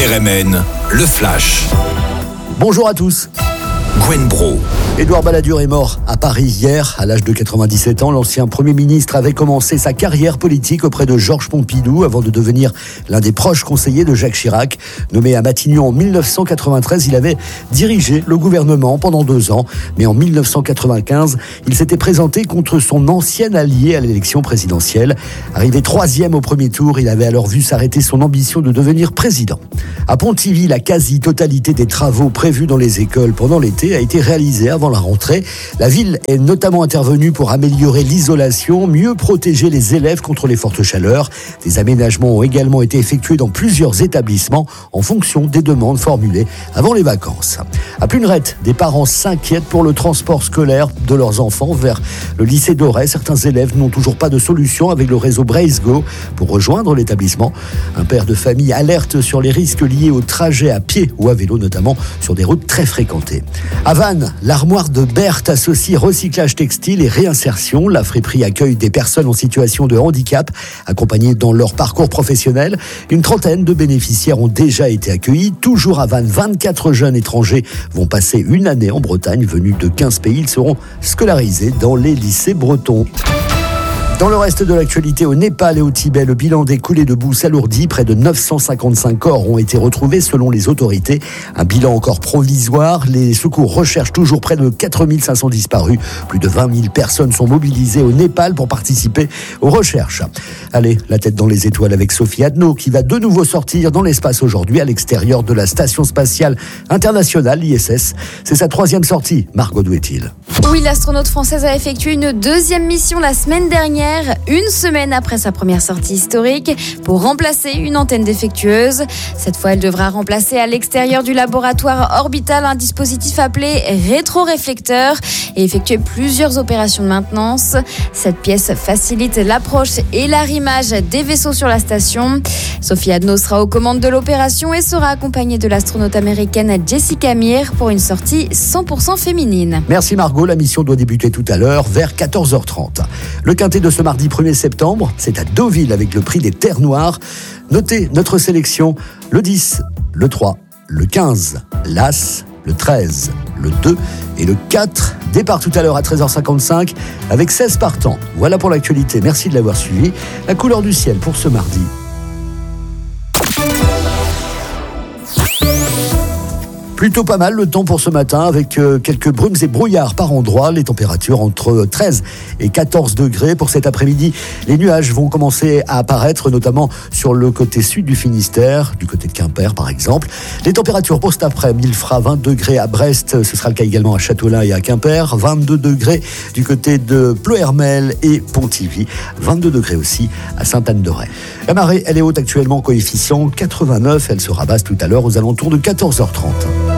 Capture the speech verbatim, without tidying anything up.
R M N, le Flash. Bonjour à tous. Gwen Bro. Édouard Balladur est mort à Paris hier, à l'âge de quatre-vingt-dix-sept ans. L'ancien Premier ministre avait commencé sa carrière politique auprès de Georges Pompidou avant de devenir l'un des proches conseillers de Jacques Chirac. Nommé à Matignon en mille neuf cent quatre-vingt-treize, il avait dirigé le gouvernement pendant deux ans. Mais en mille neuf cent quatre-vingt-quinze, il s'était présenté contre son ancien allié à l'élection présidentielle. Arrivé troisième au premier tour, il avait alors vu s'arrêter son ambition de devenir président. À Pontivy, la quasi-totalité des travaux prévus dans les écoles pendant l'été a été réalisée avant la rentrée. La ville est notamment intervenue pour améliorer l'isolation, mieux protéger les élèves contre les fortes chaleurs. Des aménagements ont également été effectués dans plusieurs établissements en fonction des demandes formulées avant les vacances. À Pluneret, des parents s'inquiètent pour le transport scolaire de leurs enfants vers le lycée d'Auray. Certains élèves n'ont toujours pas de solution avec le réseau Brace-Go pour rejoindre l'établissement. Un père de famille alerte sur les risques liés au trajet à pied ou à vélo, notamment sur des routes très fréquentées. À Vannes, l'armoire de Berthe associe recyclage textile et réinsertion. La friperie accueille des personnes en situation de handicap, accompagnées dans leur parcours professionnel. Une trentaine de bénéficiaires ont déjà été accueillis. Toujours à Vannes, vingt-quatre jeunes étrangers vont passer une année en Bretagne. Venus de quinze pays, ils seront scolarisés dans les lycées bretons. Dans le reste de l'actualité, au Népal et au Tibet, le bilan des coulées de boue s'alourdit. Près de neuf cent cinquante-cinq corps ont été retrouvés selon les autorités. Un bilan encore provisoire. Les secours recherchent toujours près de quatre mille cinq cents disparus. Plus de vingt mille personnes sont mobilisées au Népal pour participer aux recherches. Allez, la tête dans les étoiles avec Sophie Adno qui va de nouveau sortir dans l'espace aujourd'hui à l'extérieur de la Station Spatiale Internationale, I S S. C'est sa troisième sortie. Margot, d'où est-il ? Oui, l'astronaute française a effectué une deuxième mission la semaine dernière, une semaine après sa première sortie historique, pour remplacer une antenne défectueuse. Cette fois, elle devra remplacer à l'extérieur du laboratoire orbital un dispositif appelé rétroréflecteur et effectuer plusieurs opérations de maintenance. Cette pièce facilite l'approche et l'arrimage des vaisseaux sur la station. Sophie Adno sera aux commandes de l'opération et sera accompagnée de l'astronaute américaine Jessica Meir pour une sortie cent pour cent féminine. Merci Margot, la mission doit débuter tout à l'heure vers quatorze heures trente. Le quintet de ce mardi premier septembre, c'est à Deauville avec le prix des Terres Noires. Notez notre sélection, le dix, le trois, le quinze, l'As, le treize, le deux et le quatre. Départ tout à l'heure à treize heures cinquante-cinq avec seize partants. Voilà pour l'actualité, merci de l'avoir suivi. La couleur du ciel pour ce mardi. Plutôt pas mal le temps pour ce matin avec euh, quelques brumes et brouillards par endroits. Les températures entre treize et quatorze degrés. Pour cet après-midi, les nuages vont commencer à apparaître, notamment sur le côté sud du Finistère, du côté de Quimper par exemple. Les températures pour cet après-midi, il fera vingt degrés à Brest, ce sera le cas également à Châteaulin et à Quimper. vingt-deux degrés du côté de Pleuhermel et Pontivy. vingt-deux degrés aussi à Sainte-Anne-de-Ray. La marée, elle est haute actuellement, coefficient quatre-vingt-neuf. Elle sera basse tout à l'heure aux alentours de quatorze heures trente.